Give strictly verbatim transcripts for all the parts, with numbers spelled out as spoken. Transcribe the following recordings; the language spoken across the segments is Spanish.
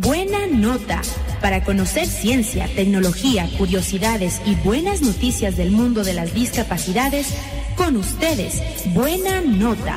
Buena Nota. Para conocer ciencia, tecnología, curiosidades y buenas noticias del mundo de las discapacidades, con ustedes, Buena Nota.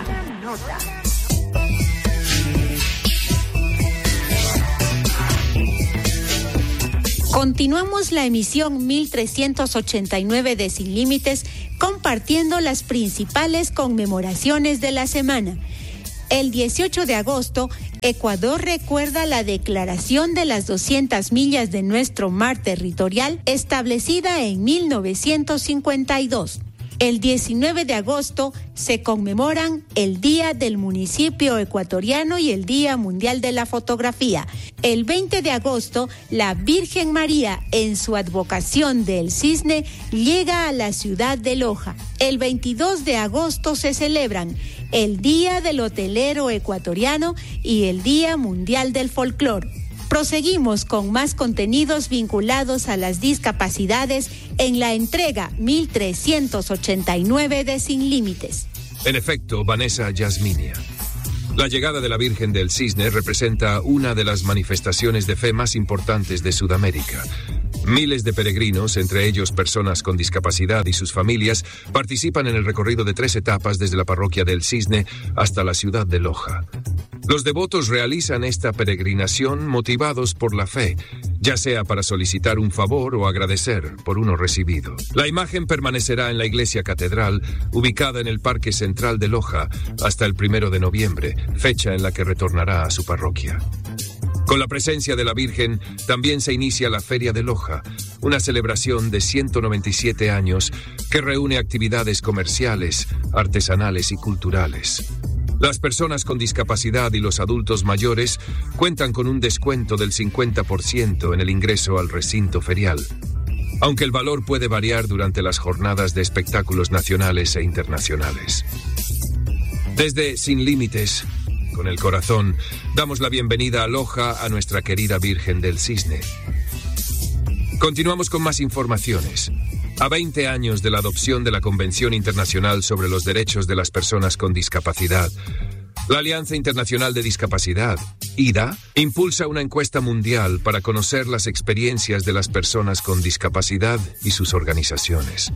Continuamos la emisión mil trescientos ochenta y nueve de Sin Límites, compartiendo las principales conmemoraciones de la semana. El dieciocho de agosto, Ecuador recuerda la declaración de las doscientas millas de nuestro mar territorial establecida en mil novecientos cincuenta y dos. El diecinueve de agosto se conmemoran el Día del Municipio Ecuatoriano y el Día Mundial de la Fotografía. El veinte de agosto, la Virgen María, en su advocación del Cisne, llega a la ciudad de Loja. El veintidós de agosto se celebran el Día del Hotelero Ecuatoriano y el Día Mundial del Folclor. Proseguimos con más contenidos vinculados a las discapacidades en la entrega mil trescientos ochenta y nueve de Sin Límites. En efecto, Vanessa Yasminia, la llegada de la Virgen del Cisne representa una de las manifestaciones de fe más importantes de Sudamérica. Miles de peregrinos, entre ellos personas con discapacidad y sus familias, participan en el recorrido de tres etapas desde la parroquia del Cisne hasta la ciudad de Loja. Los devotos realizan esta peregrinación motivados por la fe, ya sea para solicitar un favor o agradecer por uno recibido. La imagen permanecerá en la iglesia catedral, ubicada en el Parque Central de Loja, hasta el primero de noviembre, fecha en la que retornará a su parroquia. Con la presencia de la Virgen, también se inicia la Feria de Loja, una celebración de ciento noventa y siete años que reúne actividades comerciales, artesanales y culturales. Las personas con discapacidad y los adultos mayores cuentan con un descuento del cincuenta por ciento en el ingreso al recinto ferial, aunque el valor puede variar durante las jornadas de espectáculos nacionales e internacionales. Desde Sin Límites, con el corazón, damos la bienvenida a Loja a nuestra querida Virgen del Cisne. Continuamos con más informaciones. A veinte años de la adopción de la Convención Internacional sobre los Derechos de las Personas con Discapacidad, la Alianza Internacional de Discapacidad, I D A, impulsa una encuesta mundial para conocer las experiencias de las personas con discapacidad y sus organizaciones.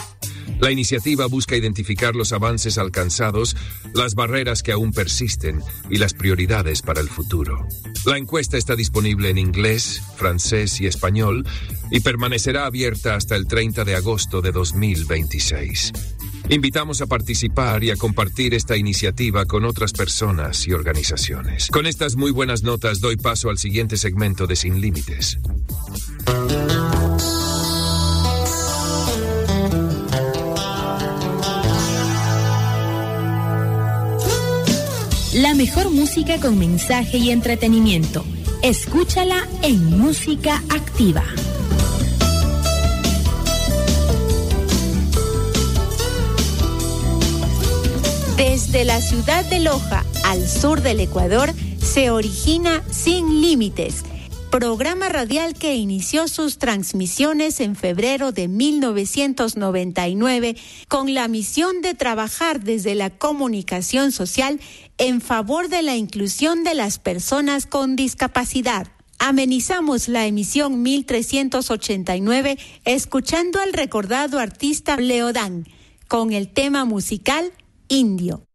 La iniciativa busca identificar los avances alcanzados, las barreras que aún persisten y las prioridades para el futuro. La encuesta está disponible en inglés, francés y español y permanecerá abierta hasta el treinta de agosto de dos mil veintiséis. Invitamos a participar y a compartir esta iniciativa con otras personas y organizaciones. Con estas muy buenas notas doy paso al siguiente segmento de Sin Límites. La mejor música con mensaje y entretenimiento. Escúchala en Música Activa. Desde la ciudad de Loja, al sur del Ecuador, se origina Sin Límites, programa radial que inició sus transmisiones en febrero de mil novecientos noventa y nueve con la misión de trabajar desde la comunicación social en favor de la inclusión de las personas con discapacidad. Amenizamos la emisión mil trescientos ochenta y nueve escuchando al recordado artista Leodán con el tema musical Indio.